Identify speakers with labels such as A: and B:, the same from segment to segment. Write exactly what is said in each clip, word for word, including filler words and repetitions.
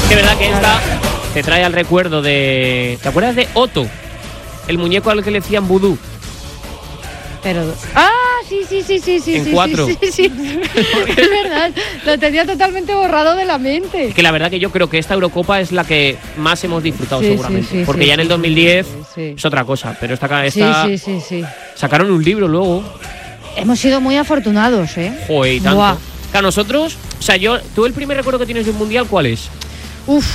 A: Que verdad que esta te trae al recuerdo de... ¿Te acuerdas de Otto? El muñeco al que le decían vudú.
B: Pero... ¡Ah! Sí, sí, sí, sí, sí.
A: En
B: sí,
A: cuatro.
B: Sí, sí, sí. Es verdad. Lo tenía totalmente borrado de la mente.
A: Que la verdad que yo creo que esta Eurocopa es la que más hemos disfrutado
B: Sí,
A: seguramente.
B: sí, sí,
A: porque
B: sí,
A: ya en el
B: sí,
A: dos mil diez
B: sí, sí.
A: es otra cosa. Pero esta, esta
B: Sí, sí, sí, sí.
A: sacaron un libro luego.
B: Hemos sido muy afortunados, ¿eh?
A: Joder, y tanto.
B: Buah.
A: Que a nosotros... O sea, yo... ¿Tú el primer recuerdo que tienes de un mundial cuál es?
B: Uf.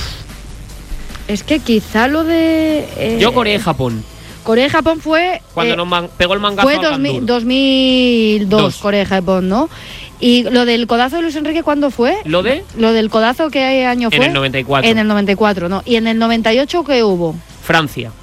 B: Es que quizá lo de... Eh,
A: Yo Corea y Japón.
B: Corea y Japón fue...
A: Cuando
B: eh,
A: nos man- pegó el mangazo
B: Fue
A: al
B: dos mil,
A: Gandur.
B: dos mil dos,
A: Dos.
B: Corea y Japón, ¿no? Y lo del codazo de Luis Enrique, ¿cuándo fue?
A: ¿Lo de?
B: Lo del codazo, ¿qué año
A: En
B: fue?
A: el noventa y cuatro.
B: En el noventa y cuatro, ¿no? ¿Y en el noventa y ocho qué hubo?
A: Francia.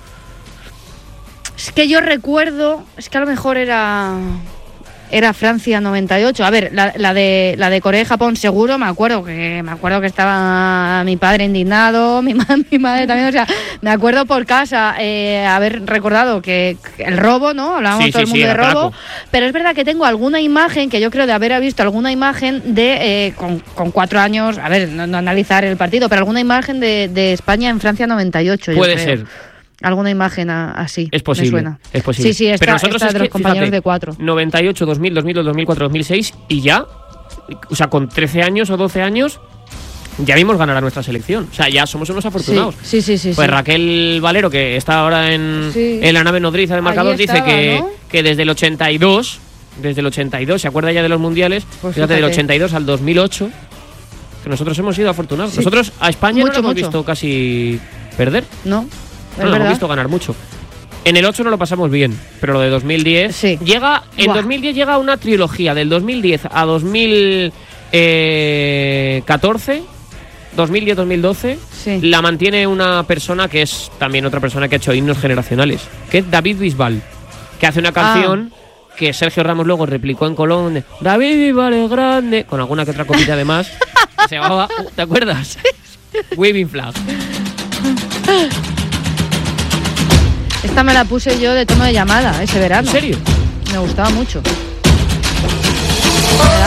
B: Es que yo recuerdo, es que a lo mejor era... Era Francia noventa y ocho. A ver, la, la de la de Corea y Japón seguro, me acuerdo que me acuerdo que estaba mi padre indignado, mi, ma, mi madre también, o sea, me acuerdo por casa eh, haber recordado que, que el robo, ¿no? Hablábamos
A: Sí,
B: todo
A: sí,
B: el mundo
A: sí,
B: de robo,
A: atraco.
B: pero es verdad que tengo alguna imagen que yo creo de haber visto alguna imagen de eh, con, con cuatro años, a ver, no, no analizar el partido, pero alguna imagen de, de España en Francia noventa y ocho.
A: Puede
B: yo creo.
A: ser.
B: Alguna imagen a- así.
A: Es posible.
B: Me suena.
A: Es posible.
B: Sí, sí, esta,
A: Pero nosotros
B: esta
A: es
B: de los
A: que,
B: compañeros
A: fíjate,
B: de cuatro.
A: noventa y ocho, dos mil, dos mil dos, dos mil cuatro, dos mil seis y ya, o sea, con trece años o doce años, ya vimos ganar a nuestra selección. O sea, ya somos unos afortunados.
B: Sí, sí, sí. sí,
A: Pues
B: sí.
A: Raquel Valero, que está ahora en,
B: Sí.
A: en la nave nodriza de marcador,
B: Allí
A: dice
B: estaba,
A: que,
B: ¿no?
A: que desde el ochenta y dos, desde el ochenta y dos, se acuerda ya de los mundiales,
B: Pues
A: fíjate, del
B: fíjate.
A: ochenta y dos al dos mil ocho, que nosotros hemos sido afortunados.
B: Sí.
A: Nosotros a España
B: Mucho,
A: no lo hemos
B: mucho.
A: visto casi perder,
B: No,
A: no
B: es
A: lo hemos
B: verdad.
A: visto ganar mucho. En el ocho no lo pasamos bien, pero lo de dos mil diez
B: Sí.
A: llega en
B: Buah.
A: dos mil diez llega una trilogía del dos mil diez a dos mil catorce, dos mil diez dos mil doce.
B: Sí.
A: La mantiene una persona que es también otra persona que ha hecho himnos generacionales, que es David Bisbal, que hace una canción que Sergio Ramos luego replicó en Colón, de, David Bisbal es grande, con alguna que otra copita de más, que se llamaba, ¿te acuerdas? Waving Flag.
B: Esta me la puse yo de tono de llamada ese verano.
A: ¿En serio?
B: Me gustaba mucho.